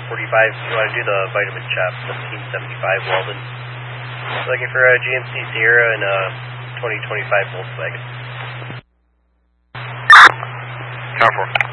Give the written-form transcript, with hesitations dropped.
You want to do the vitamin chap, 1775 Walden. Looking for a GMC Sierra and a 2025 Volkswagen. Tower 4.